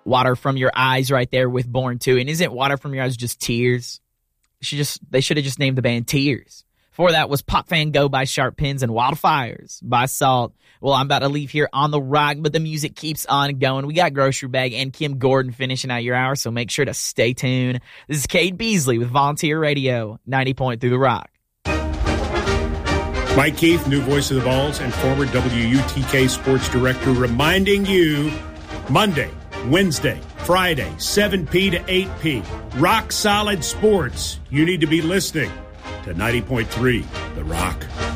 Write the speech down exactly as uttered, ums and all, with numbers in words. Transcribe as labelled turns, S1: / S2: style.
S1: Water from Your Eyes right there with Born To. And isn't Water from Your Eyes just tears? She just They should have just named the band Tears. Before that was Pop Van Go by Sharp Pins and Wildfires by Salt. Well, I'm about to leave here on the rock, but the music keeps on going. We got Grocery Bag and Kim Gordon finishing out your hour, so make sure to stay tuned. This is Cade Beasley with Volunteer Radio, ninety point through the rock.
S2: Mike Keith, new voice of the Vols and former W U T K sports director, reminding you Monday, Wednesday, Friday, seven p to eight p. Rock Solid Sports. You need to be listening to ninety point three The Rock.